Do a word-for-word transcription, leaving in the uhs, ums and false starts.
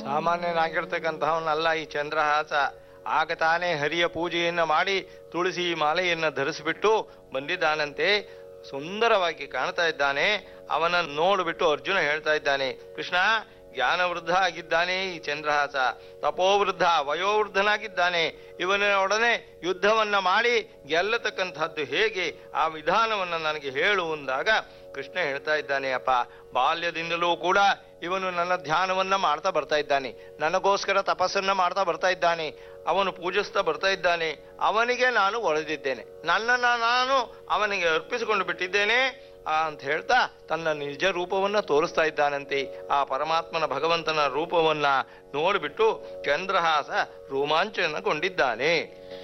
ಸಾಮಾನ್ಯನಾಗಿರ್ತಕ್ಕಂತಹವನಲ್ಲ ಈ ಚಂದ್ರಹಾಸ. ಆಗ ತಾನೇ ಹರಿಯ ಪೂಜೆಯನ್ನ ಮಾಡಿ ತುಳಸಿ ಮಾಲೆಯನ್ನ ಧರಿಸಿಬಿಟ್ಟು ಬಂದಿದ್ದಾನಂತೆ. ಸುಂದರವಾಗಿ ಕಾಣ್ತಾ ಇದ್ದಾನೆ. ಅವನ ನೋಡಿಬಿಟ್ಟು ಅರ್ಜುನ ಹೇಳ್ತಾ ಇದ್ದಾನೆ, ಕೃಷ್ಣ ಜ್ಞಾನವೃದ್ಧ ಆಗಿದ್ದಾನೆ ಈ ಚಂದ್ರಹಾಸ, ತಪೋವೃದ್ಧ ವಯೋವೃದ್ಧನಾಗಿದ್ದಾನೆ. ಇವನೊಡನೆ ಯುದ್ಧವನ್ನ ಮಾಡಿ ಗೆಲ್ಲತಕ್ಕಂಥದ್ದು ಹೇಗೆ, ಆ ವಿಧಾನವನ್ನ ನನಗೆ ಹೇಳು ಅಂದಾಗ ಕೃಷ್ಣ ಹೇಳ್ತಾ ಇದ್ದಾನೆ, ಅಪ್ಪ ಬಾಲ್ಯದಿಂದಲೂ ಕೂಡ ಇವನು ನನ್ನ ಧ್ಯಾನವನ್ನ ಮಾಡ್ತಾ ಬರ್ತಾ ಇದ್ದಾನೆ, ನನಗೋಸ್ಕರ ತಪಸ್ಸನ್ನ ಮಾಡ್ತಾ ಬರ್ತಾ ಇದ್ದಾನೆ, ಅವನು ಪೂಜಿಸ್ತಾ ಬರ್ತಾ ಇದ್ದಾನೆ. ಅವನಿಗೆ ನಾನು ಒಳೆದಿದ್ದೇನೆ, ನನ್ನನ್ನು ನಾನು ಅವನಿಗೆ ಅರ್ಪಿಸಿಕೊಂಡು ಬಿಟ್ಟಿದ್ದೇನೆ ಅಂತ ಹೇಳ್ತಾ ತನ್ನ ನಿಜ ರೂಪವನ್ನ ತೋರಿಸ್ತಾ ಇದ್ದಾನಂತೆ. ಆ ಪರಮಾತ್ಮನ ಭಗವಂತನ ರೂಪವನ್ನ ನೋಡಿಬಿಟ್ಟು ಚಂದ್ರಹಾಸ ರೋಮಾಂಚನಗೊಂಡಿದ್ದಾನೆ.